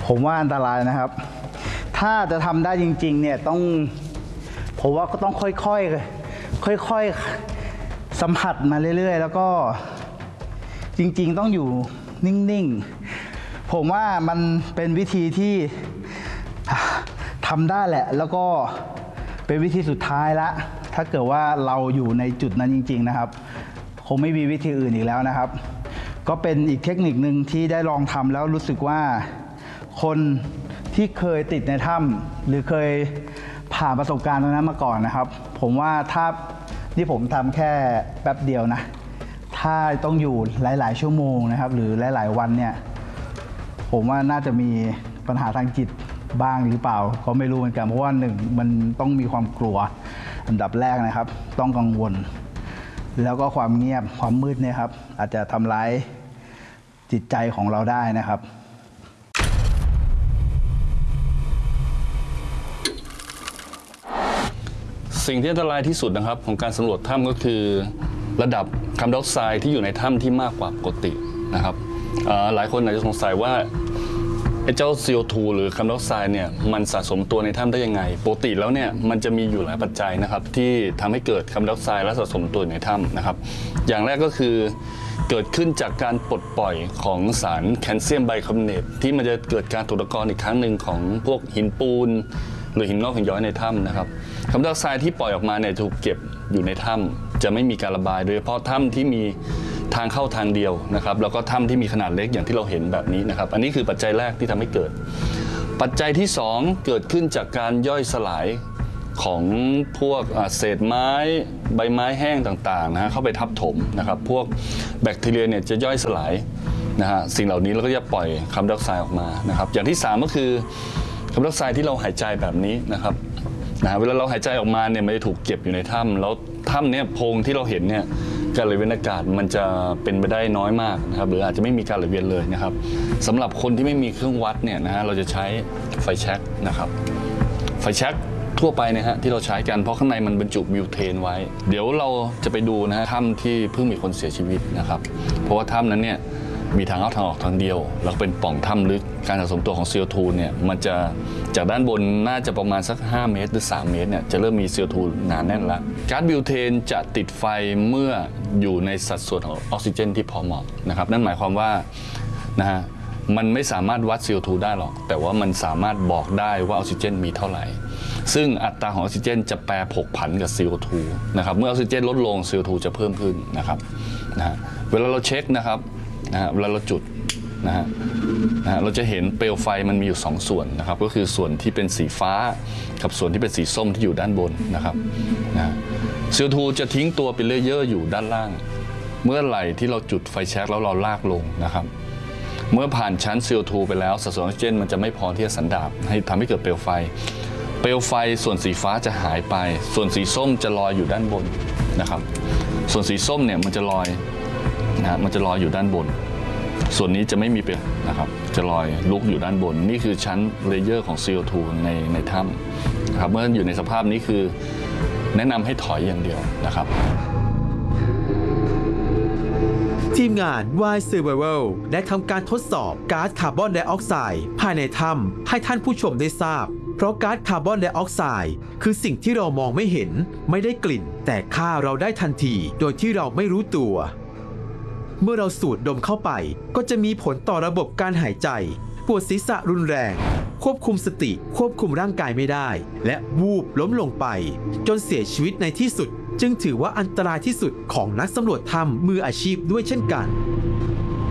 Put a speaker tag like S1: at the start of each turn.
S1: ผมว่าอันตรายนะครับถ้าจะทำได้จริงๆเนี่ยผมว่าก็ต้องค่อยๆสัมผัสมาเรื่อยๆแล้วก็จริงๆต้องอยู่นิ่งๆผมว่ามันเป็นวิธีที่ทำได้แหละแล้วก็เป็นวิธีสุดท้ายละถ้าเกิดว่าเราอยู่ในจุดนั้นจริงๆนะครับคงไม่มีวิธีอื่นอีกแล้วนะครับก็เป็นอีกเทคนิคหนึ่งที่ได้ลองทำแล้วรู้สึกว่าคนที่เคยติดในถ้ำหรือเคยผ่านประสบการณ์ตรงนั้นมาก่อนนะครับผมว่าถ้านี่ผมทำแค่แป๊บเดียวนะถ้าต้องอยู่หลายๆชั่วโมงนะครับหรือหลายๆวันเนี่ยผมว่าน่าจะมีปัญหาทางจิตบ้างหรือเปล่าก็ไม่รู้เหมือนกันเพราะว่าหนึ่งมันต้องมีความกลัวอันดับแรกนะครับต้องกังวลแล้วก็ความเงียบความมืดเนี่ยครับอาจจะทำร้ายจิตใจของเราได้นะครับ
S2: สิ่งที่อันตรายที่สุดนะครับของการสำรวจถ้ำก็คือระดับคาร์บอนไดออกไซด์ที่อยู่ในถ้ำที่มากกว่าปกตินะครับหลายคนอาจจะสงสัยว่าเจ้า CO2 หรือคาร์บอนไดออกไซด์เนี่ยมันสะสมตัวในถ้ำได้ยังไงปกติแล้วเนี่ยมันจะมีอยู่หลายปัจจัยนะครับที่ทำให้เกิดคาร์บอนไดออกไซด์และสะสมตัวในถ้ำนะครับอย่างแรกก็คือเกิดขึ้นจากการปลดปล่อยของสารแคลเซียมไบคาร์บอเนตที่มันจะเกิดการตกตะกอนอีกครั้งหนึ่งของพวกหินปูนหรือหินงอกหินย้อยในถ้ำนะครับคาร์บอนไดออกไซด์ที่ปล่อยออกมาเนี่ยถูกเก็บอยู่ในถ้ำจะไม่มีการระบายโดยเฉพาะถ้ำที่มีทางเข้าทางเดียวนะครับแล้วก็ถ้ำที่มีขนาดเล็กอย่างที่เราเห็นแบบนี้นะครับอันนี้คือปัจจัยแรกที่ทำให้เกิดปัจจัยที่2เกิดขึ้นจากการย่อยสลายของพวกเศษไม้ใบไม้แห้งต่างๆนะเข้าไปทับถมนะครับพวกแบคทีเรียเนี่ยจะย่อยสลายนะฮะสิ่งเหล่านี้เราก็จะปล่อยคาร์บอนไดออกไซด์ออกมานะครับอย่างที่3ก็คือคาร์บอนไดออกไซด์ที่เราหายใจแบบนี้นะครับเวลาเราหายใจออกมาเนี่ยมันจะถูกเก็บอยู่ในถ้ำแล้วถ้ำเนี่ยโพรงที่เราเห็นเนี่ยการไหลเวียนอากาศมันจะเป็นไปได้น้อยมากนะครับหรืออาจจะไม่มีการไหลเวียนเลยนะครับสำหรับคนที่ไม่มีเครื่องวัดเนี่ยนะฮะเราจะใช้ไฟแช็กนะครับไฟแช็กทั่วไปนะฮะที่เราใช้กันเพราะข้างในมันบรรจุบิวเทนไว้เดี๋ยวเราจะไปดูนะฮะถ้ำที่เพิ่งมีคนเสียชีวิตนะครับเพราะว่าถ้ำนั้นเนี่ยมีทางเข้าทางออกทางเดียวแล้วเป็นปล่องถ้ำลึกการสะสมตัวของ CO2 เนี่ยมันจะจากด้านบนน่าจะประมาณสัก5 เมตรหรือ3 เมตรเนี่ยจะเริ่มมี CO2 หนาแน่นแล้วก๊าซบิวเทนจะติดไฟเมื่ออยู่ในสัดส่วนของออกซิเจนที่พอเหมาะนะครับนั่นหมายความว่านะฮะมันไม่สามารถวัด CO2 ได้หรอกแต่ว่ามันสามารถบอกได้ว่าออกซิเจนมีเท่าไหร่ซึ่งอัตราของออกซิเจนจะแปรผกผันกับ CO2 นะครับเมื่อออกซิเจนลดลง CO2 จะเพิ่มขึ้นนะครับเวลาเราเช็คนะครับเวลาเราจุดเราจะเห็นเปลวไฟมันมีอยู่2 ส่วนนะครับก็คือส่วนที่เป็นสีฟ้ากับส่วนที่เป็นสีส้มที่อยู่ด้านบนนะครับCO2 จะทิ้งตัวเป็นเลเยอร์อยู่ด้านล่างเมื่อไหร่ที่เราจุดไฟแช็กแล้วเราลากลงนะครับเมื่อผ่านชั้น CO2 ไปแล้วสัดส่วนออกซิเจนมันจะไม่พอที่จะสันดาปให้ทำให้เกิดเปลวไฟส่วนสีฟ้าจะหายไปส่วนสีส้มจะลอยอยู่ด้านบนนะครับส่วนสีส้มเนี่ยมันจะลอยอยู่ด้านบนส่วนนี้จะไม่มีเปลวนะครับจะลอยลุกอยู่ด้านบนนี่คือชั้นเลเยอร์ของ CO2 ในถ้ำนะครับเมื่ออยู่ในสภาพนี้คือแนะนำให้ถอยอย่างเดียวนะครับ
S3: ทีมงาน Y Survival ได้ทำการทดสอบก๊าซคาร์บอนไดออกไซด์ภายในถ้ำให้ท่านผู้ชมได้ทราบเพราะก๊าซคาร์บอนไดออกไซด์คือสิ่งที่เรามองไม่เห็นไม่ได้กลิ่นแต่ฆ่าเราได้ทันทีโดยที่เราไม่รู้ตัวเมื่อเราสูดดมเข้าไปก็จะมีผลต่อระบบการหายใจปวดศีรษะรุนแรงควบคุมสติควบคุมร่างกายไม่ได้และวูบล้มลงไปจนเสียชีวิตในที่สุดจึงถือว่าอันตรายที่สุดของนักสำรวจถ้ำมืออาชีพด้วยเช่นกัน